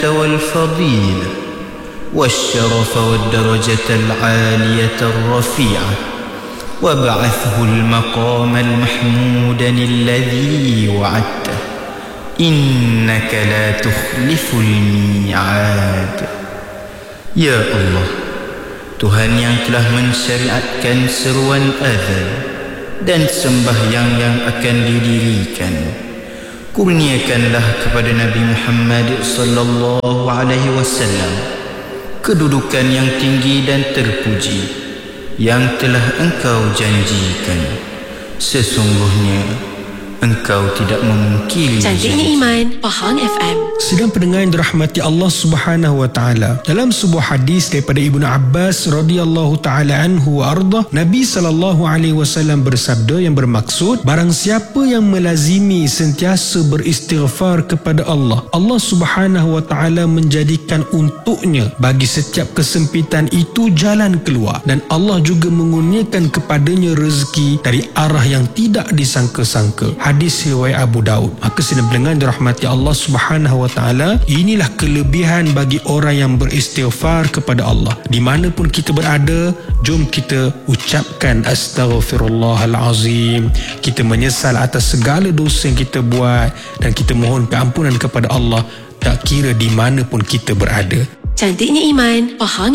والفضيلة والشرف والدرجة العالية الرفيعة وابعثه المقام المحمود الذي وعدته إنك لا تخلف الميعاد. Ya Allah, Tuhan yang telah mensyariatkan seruan azan dan sembahyang yang akan didirikan, kurniakanlah kepada Nabi Muhammad sallallahu alaihi wasallam kedudukan yang tinggi dan terpuji yang telah Engkau janjikan. Sesungguhnya Engkau tidak memungkiri Cantiknya Iman, Pahang FM. Sidang pendengar yang dirahmati Allah Subhanahu wa taala. Dalam sebuah hadis daripada Ibnu Abbas radhiyallahu taala anhu wa arda, Nabi sallallahu alaihi wasallam bersabda yang bermaksud, barang siapa yang melazimi sentiasa beristighfar kepada Allah, Allah Subhanahu wa taala menjadikan untuknya bagi setiap kesempitan itu jalan keluar, dan Allah juga mengurniakan kepadanya rezeki dari arah yang tidak disangka-sangka. Hadis riwayat Abu Daud. Maka sidang pendengar dirahmati Allah Subhanahu wa taala, inilah kelebihan bagi orang yang beristighfar kepada Allah. Di mana pun kita berada, jom kita ucapkan astaghfirullahalazim. Kita menyesal atas segala dosa yang kita buat dan kita mohon keampunan kepada Allah, tak kira di mana pun kita berada. Cantiknya Iman, Pahang